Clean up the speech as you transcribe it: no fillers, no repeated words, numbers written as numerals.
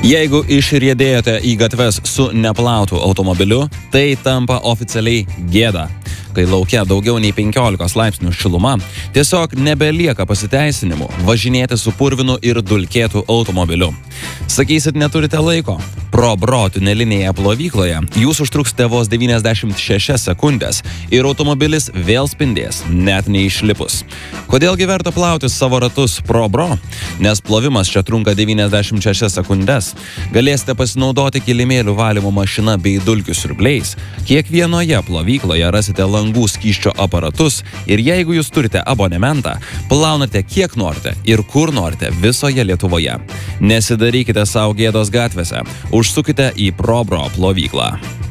Jeigu išriedėjote į gatves su neplautu automobiliu, tai tampa oficialiai gėda. Kai laukia daugiau nei 15 laipsnių šiluma, tiesiog nebelieka pasiteisinimų važinėti su purvinu ir dulkėtu automobiliu. Sakysit, neturite laiko? ProBro tunelinėje plovykloje jūs užtruksite vos 96 sekundės ir automobilis vėl spindės, net neišlipus. Kodėlgi verta plauti savo ratus ProBro? Nes plovimas čia trunka 96 sekundes. Galėsite pasinaudoti kilimėlių valymo mašina bei dulkių siurbliais. Kiekvienoje plovykloje rasite langų skysčio aparatus ir jeigu jūs turite abonementą, plaunate kiek norite ir kur norite visoje Lietuvoje. Nesidarykite savo gėdos gatvėse, užsukite į ProBro plovyklą.